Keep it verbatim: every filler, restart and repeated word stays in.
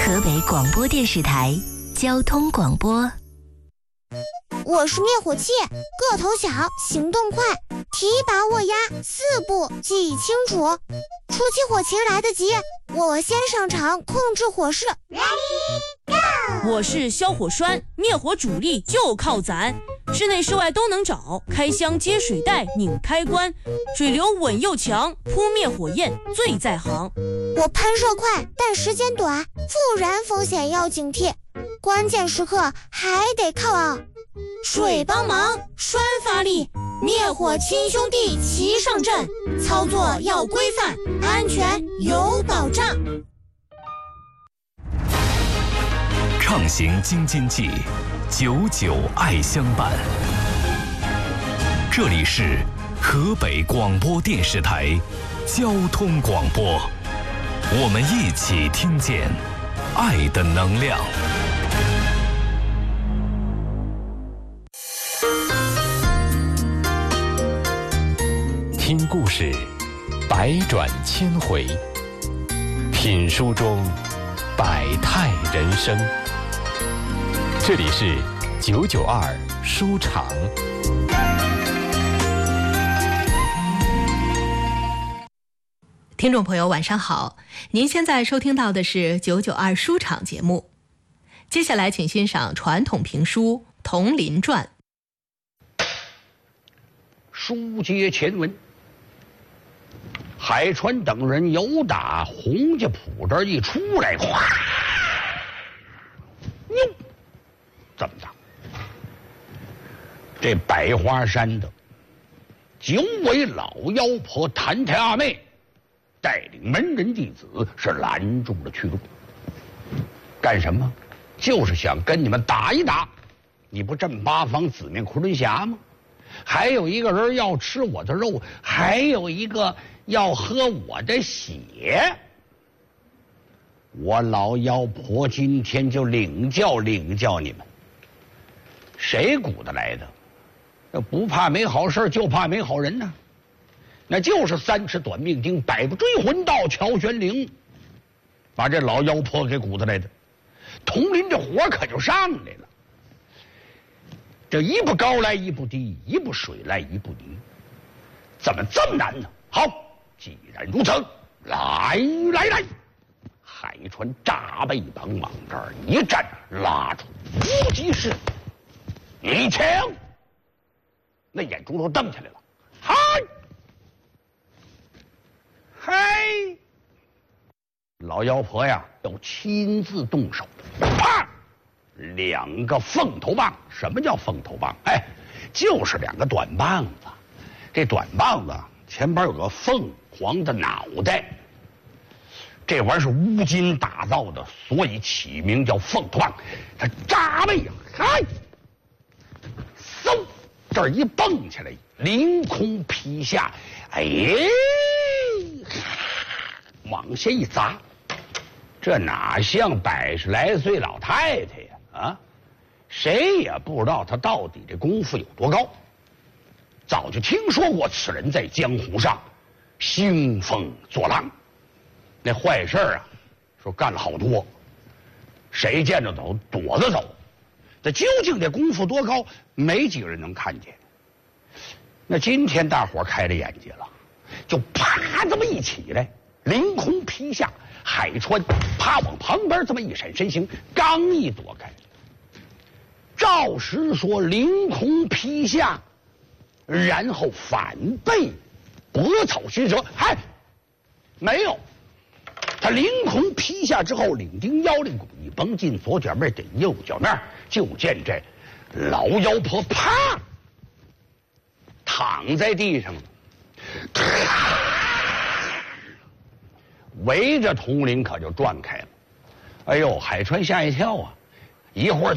河北广播电视台交通广播。 我是灭火器，个头小，行动快，提拔握压，四步记忆清楚。出起火情来得及，我先上场控制火势。 我是消火栓，灭火主力就靠咱，室内室外都能找，开箱接水带，拧开关，水流稳又强，扑灭火焰最在行。 我喷射快，但时间短，复燃风险要警惕，关键时刻还得靠啊水帮忙，栓发力，灭火亲兄弟齐上阵，操作要规范，安全有保障。 畅行京津冀，久久爱相伴。这里是河北广播电视台交通广播，我们一起听见爱的能量。听故事，百转千回；品书中，百态人生。这里是九九二书场。 听众朋友晚上好，您现在收听到的是九九二书场节目。接下来请欣赏传统评书《铜林传》。 书接前文，海川等人由打洪家铺这儿一出来，哗，哟，这么大！这百花山的九位老妖婆谭太阿妹带领门人弟子是拦住了去路，干什么？就是想跟你们打一打。你不正八方紫面昆仑侠吗？还有一个人要吃我的肉，还有一个要喝我的血。我老妖婆今天就领教领教你们，谁鼓捣来的？那不怕没好事，就怕没好人呢。那就是三尺短命钉，百步追魂到乔玄灵，把这老妖婆给鼓捣来的。铜林这火可就上来了。这一步高来一步低，一步水来一步泥，怎么这么难呢？好，既然如此，来来来！海川扎背膀往这儿一站，拉出无极式一枪，那眼珠都瞪起来了。嗨，嗨！老妖婆呀，要亲自动手，啪！两个凤头棒。什么叫凤头棒？哎，就是两个短棒子。这短棒子前边有个凤凰的脑袋，这玩意儿是乌金打造的，所以起名叫凤头棒。它扎背呀，嗨，嗖，这儿一蹦起来，凌空劈下，哎，往下一砸，这哪像百十来岁老太太呀？啊，谁也不知道他到底这功夫有多高。早就听说过此人在江湖上兴风作浪，那坏事啊，说干了好多，谁见着都躲着走。这究竟这功夫多高，没几个人能看见。那今天大伙开了眼界了，就啪这么一起来，凌空劈下，海川啪往旁边这么一闪身形，刚一躲开。照实说凌空劈下，然后反背搏草寻蛇，嗨，没有。他凌空劈下之后，领钉腰令鼓一绷进左脚面，点右脚面，就见这老妖婆啪躺在地上了，围着铜铃可就转开了。哎呦，海川吓一跳啊！一会儿